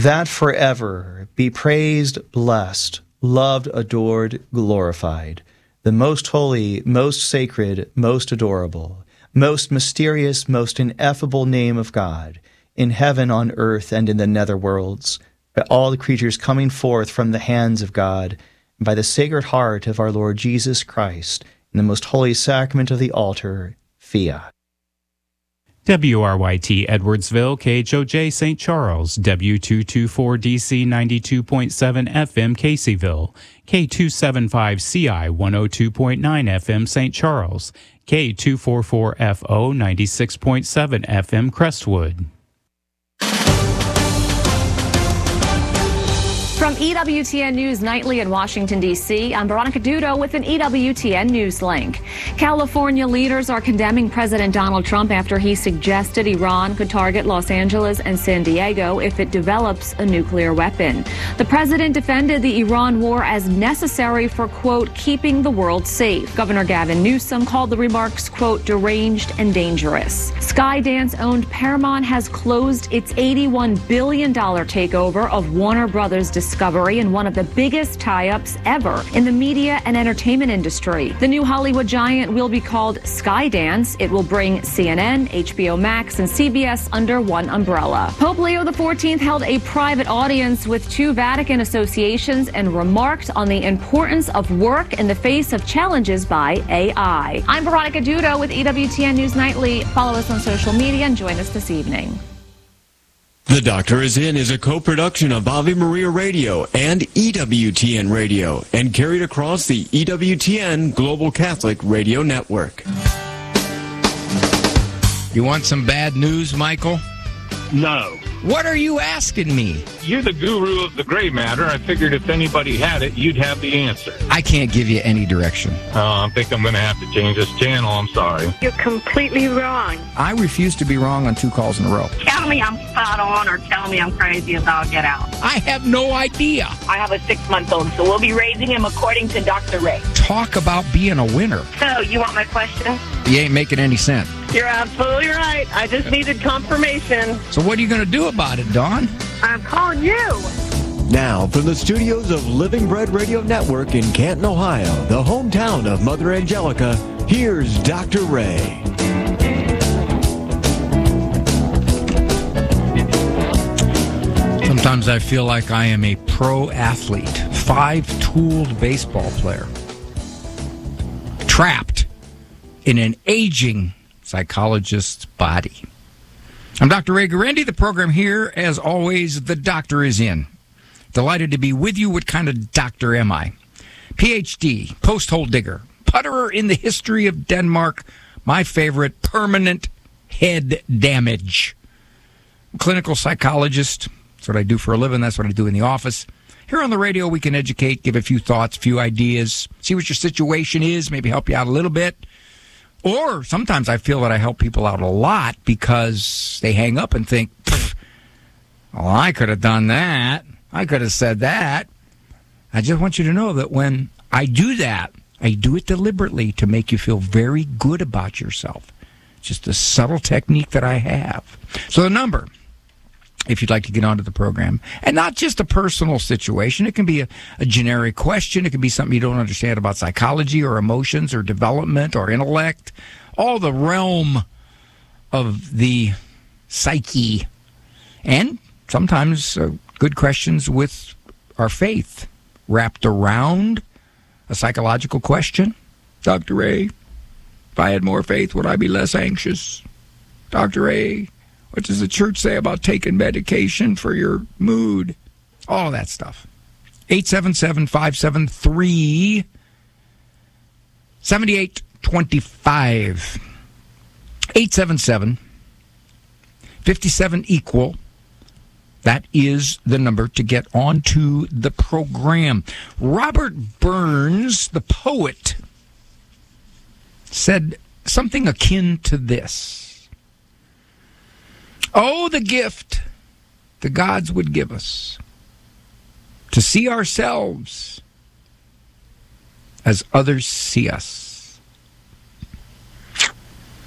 that forever be praised, blessed, loved, adored, glorified, the most holy, most sacred, most adorable, most mysterious, most ineffable name of God, in heaven, on earth, and in the nether worlds, by all the creatures coming forth from the hands of God, and by the Sacred Heart of our Lord Jesus Christ, in the most holy sacrament of the altar, Fiat. WRYT Edwardsville, KHOJ St. Charles, W224DC 92.7 FM Caseyville, K275CI 102.9 FM St. Charles, K244FO 96.7 FM Crestwood. From EWTN News Nightly in Washington, D.C., I'm Veronica Dudo with an EWTN News link. California leaders are condemning President Donald Trump after he suggested Iran could target Los Angeles and San Diego if it develops a nuclear weapon. The president defended the Iran war as necessary for, quote, keeping the world safe. Governor Gavin Newsom called the remarks, quote, deranged and dangerous. Skydance-owned Paramount has closed its $81 billion takeover of Warner Brothers Discovery in one of the biggest tie-ups ever in the media and entertainment industry. The new Hollywood giant will be called Skydance. It will bring CNN, HBO Max, and CBS under one umbrella. Pope Leo XIV held a private audience with two Vatican associations and remarked on the importance of work in the face of challenges by AI. I'm Veronica Dudo with EWTN News Nightly. Follow us on social media and join us this evening. The Doctor Is In is a co-production of Ave Maria Radio and EWTN Radio and carried across the EWTN Global Catholic Radio Network. You want some bad news, Michael? No. What are you asking me? You're the guru of the gray matter. I figured if anybody had it, you'd have the answer. I can't give you any direction. I think I'm going to have to change this channel. I'm sorry. You're completely wrong. I refuse to be wrong on 2 calls in a row. Tell me I'm spot on or tell me I'm crazy as I'll get out. I have no idea. I have a 6-month-old, so we'll be raising him according to Dr. Ray. Talk about being a winner. So, you want my question? You ain't making any sense. You're absolutely right. I just needed confirmation. So what are you going to do about it, Dawn? I'm calling you. Now, from the studios of Living Bread Radio Network in Canton, Ohio, the hometown of Mother Angelica, here's Dr. Ray. Sometimes I feel like I am a pro athlete, 5-tooled baseball player, trapped in an aging psychologist's body. I'm Dr. Ray Guarendi. The program here, as always, The Doctor Is In. Delighted to be with you. What kind of doctor am I? PhD, post-hole digger, putterer in the history of Denmark, my favorite, permanent head damage. Clinical psychologist. That's what I do for a living. That's what I do in the office. Here on the radio, we can educate, give a few thoughts, a few ideas, see what your situation is, maybe help you out a little bit. Or sometimes I feel that I help people out a lot because they hang up and think, well, I could have done that. I could have said that. I just want you to know that when I do that, I do it deliberately to make you feel very good about yourself. Just a subtle technique that I have. So the number, if you'd like to get onto the program, and not just a personal situation. It can be a generic question. It can be something you don't understand about psychology or emotions or development or intellect, all the realm of the psyche. And sometimes good questions with our faith wrapped around a psychological question. Dr. Ray, if I had more faith, would I be less anxious? Dr. Ray, what does the church say about taking medication for your mood? All that stuff. 877-573-7825. 877-57-EQUAL. That is the number to get onto the program. Robert Burns, the poet, said something akin to this. Oh, the gift the gods would give us to see ourselves as others see us.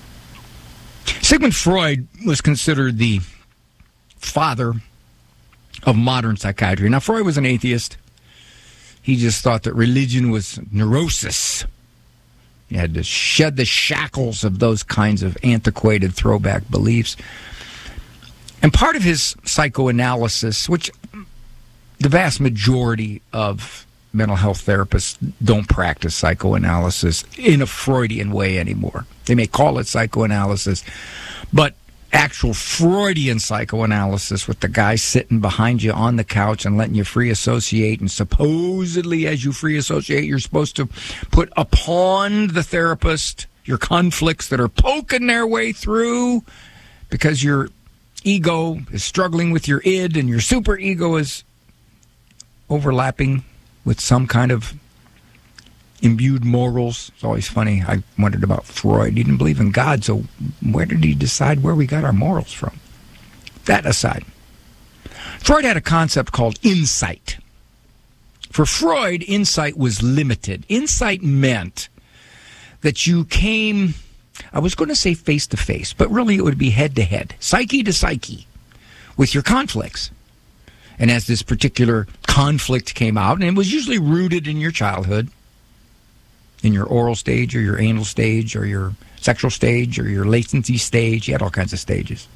Sigmund Freud was considered the father of modern psychiatry. Now, Freud was an atheist. He just thought that religion was neurosis. You had to shed the shackles of those kinds of antiquated throwback beliefs. And part of his psychoanalysis, which the vast majority of mental health therapists don't practice psychoanalysis in a Freudian way anymore. They may call it psychoanalysis, but actual Freudian psychoanalysis with the guy sitting behind you on the couch and letting you free associate, and supposedly as you free associate, you're supposed to put upon the therapist your conflicts that are poking their way through because your ego is struggling with your id and your super ego is overlapping with some kind of imbued morals. It's always funny. I wondered about Freud. He didn't believe in God, so where did he decide where we got our morals from? That aside, Freud had a concept called insight. For Freud, insight was limited. Insight meant that you came, I was going to say face to face, but really it would be head to head, psyche to psyche, with your conflicts. And as this particular conflict came out, and it was usually rooted in your childhood, in your oral stage or your anal stage or your sexual stage or your latency stage. You had all kinds of stages.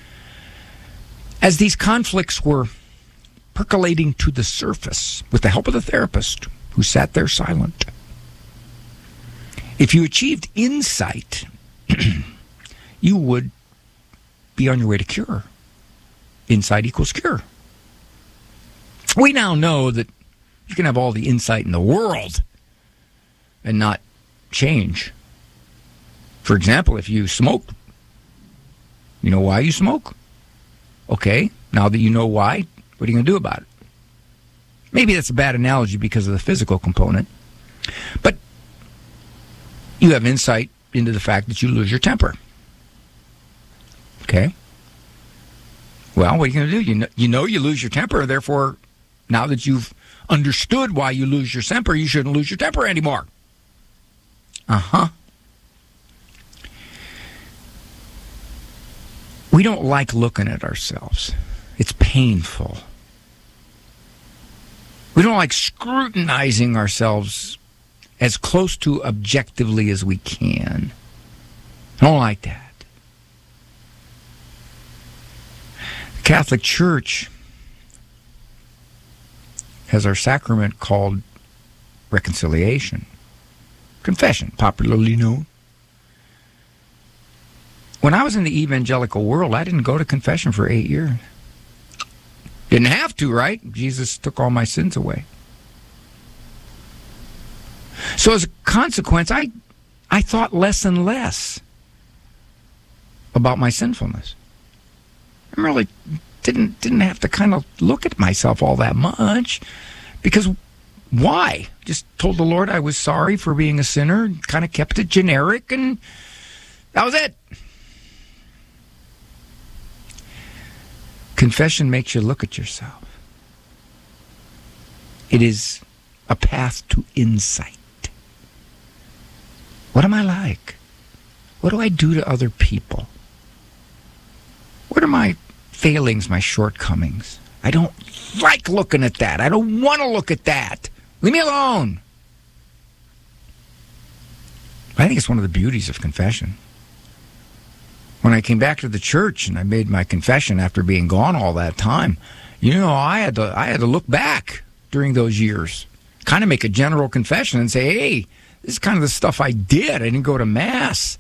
As these conflicts were percolating to the surface with the help of the therapist who sat there silent, if you achieved insight, you would be on your way to cure. Insight equals cure. We now know that you can have all the insight in the world and not change. For example, if you smoke, you know why you smoke? Okay, now that you know why, what are you going to do about it? Maybe that's a bad analogy because of the physical component, but you have insight into the fact that you lose your temper. Okay? Well, what are you going to do? You know you lose your temper, therefore, now that you've understood why you lose your temper, you shouldn't lose your temper anymore. We don't like looking at ourselves. It's painful. We don't like scrutinizing ourselves as close to objectively as we can. I don't like that. The Catholic Church has our sacrament called reconciliation. Confession, popularly known. When I was in the evangelical world, I didn't go to confession for 8 years. Didn't have to, right? Jesus took all my sins away. So as a consequence, I thought less and less about my sinfulness. I really didn't have to kind of look at myself all that much, because why? Just told the Lord I was sorry for being a sinner, kind of kept it generic, and that was it. Confession makes you look at yourself. It is a path to insight. What am I like? What do I do to other people? What are my failings, my shortcomings? I don't like looking at that. I don't want to look at that. Leave me alone. I think it's one of the beauties of confession. When I came back to the church and I made my confession after being gone all that time, I had to look back during those years, kind of make a general confession and say, hey, this is kind of the stuff I did. I didn't go to Mass.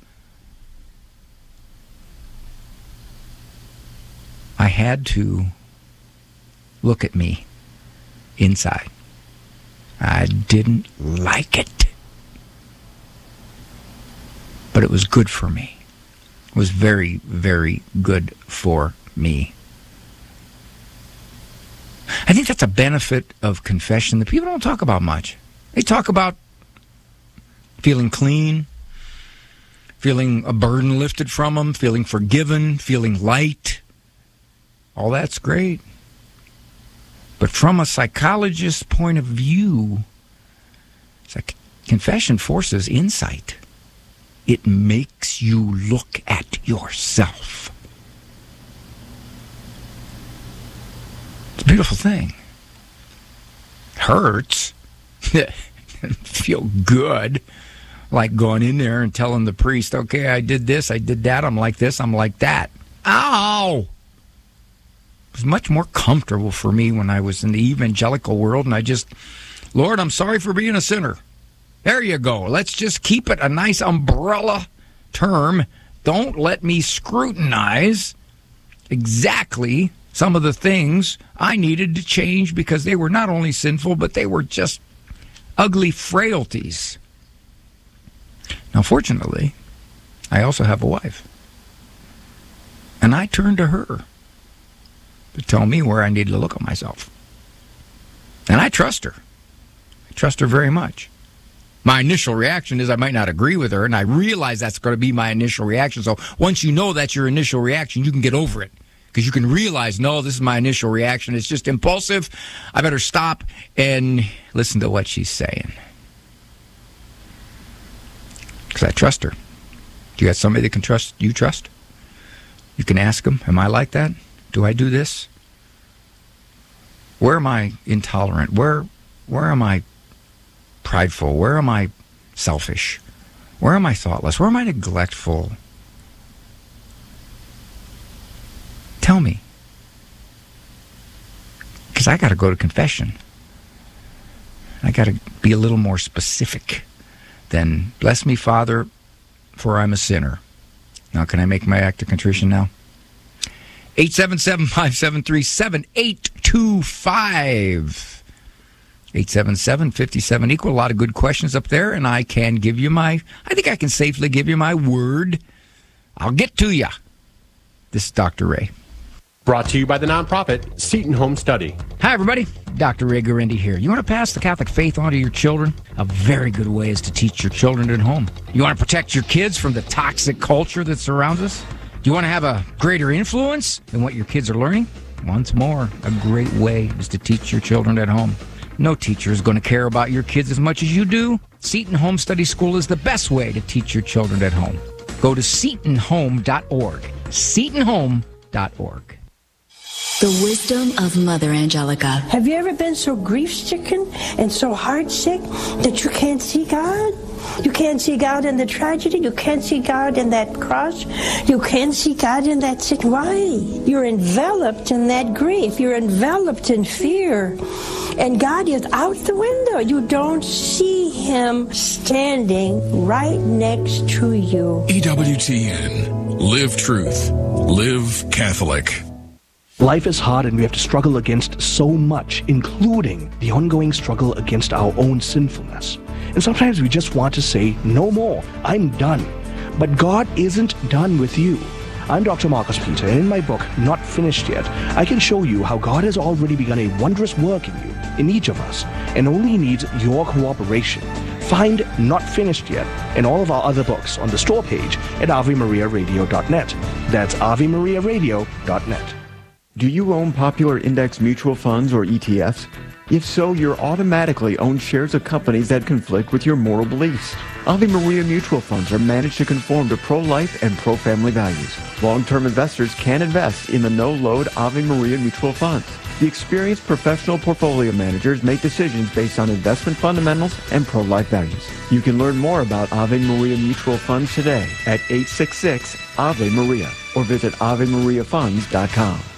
I had to look at me inside. I didn't like it. But it was good for me. It was very, very good for me. I think that's a benefit of confession that people don't talk about much. They talk about feeling clean, feeling a burden lifted from them, feeling forgiven, feeling light. All that's great. But from a psychologist's point of view, confession forces insight. It makes you look at yourself. It's a beautiful thing. Hurts. Feel good. Like going in there and telling the priest, okay, I did this, I did that, I'm like this, I'm like that. Ow! It was much more comfortable for me when I was in the evangelical world, and I just, Lord, I'm sorry for being a sinner. There you go. Let's just keep it a nice umbrella term. Don't let me scrutinize exactly some of the things I needed to change because they were not only sinful, but they were just ugly frailties. Now, fortunately, I also have a wife. And I turn to her to tell me where I need to look at myself. And I trust her. I trust her very much. My initial reaction is I might not agree with her, and I realize that's going to be my initial reaction. So once you know that's your initial reaction, you can get over it. Because you can realize, no, this is my initial reaction. It's just impulsive. I better stop and listen to what she's saying. Because I trust her. Do you got somebody that can trust you trust? You can ask them, am I like that? Do I do this? Where am I intolerant? Where am I prideful? Where am I selfish? Where am I thoughtless? Where am I neglectful? Tell me. Because I got to go to confession. I got to be a little more specific than, bless me, Father, for I'm a sinner. Now, can I make my act of contrition now? 877-573-7825. 877-57 equal. A lot of good questions up there, and I can give you I think I can safely give you my word. I'll get to you. This is Dr. Ray. Brought to you by the nonprofit Seton Home Study. Hi, everybody. Dr. Ray Guarendi here. You want to pass the Catholic faith on to your children? A very good way is to teach your children at home. You want to protect your kids from the toxic culture that surrounds us? Do you want to have a greater influence in what your kids are learning? Once more, a great way is to teach your children at home. No teacher is going to care about your kids as much as you do. Seton Home Study School is the best way to teach your children at home. Go to SetonHome.org. SetonHome.org. The wisdom of Mother Angelica. Have you ever been so grief-stricken and so heartsick that you can't see God? You can't see God in the tragedy. You can't see God in that cross. You can't see God in that sick. Why? You're enveloped in that grief. You're enveloped in fear. And God is out the window. You don't see Him standing right next to you. EWTN. Live truth. Live Catholic. Life is hard and we have to struggle against so much, including the ongoing struggle against our own sinfulness. And sometimes we just want to say, no more, I'm done. But God isn't done with you. I'm Dr. Marcus Peter, and in my book, Not Finished Yet, I can show you how God has already begun a wondrous work in you, in each of us, and only needs your cooperation. Find Not Finished Yet and all of our other books on the store page at AveMariaRadio.net. That's AveMariaRadio.net. Do you own popular index mutual funds or ETFs? If so, you're automatically own shares of companies that conflict with your moral beliefs. Ave Maria mutual funds are managed to conform to pro-life and pro-family values. Long-term investors can invest in the no-load Ave Maria mutual funds. The experienced professional portfolio managers make decisions based on investment fundamentals and pro-life values. You can learn more about Ave Maria mutual funds today at 866-AVE-MARIA or visit AveMariaFunds.com.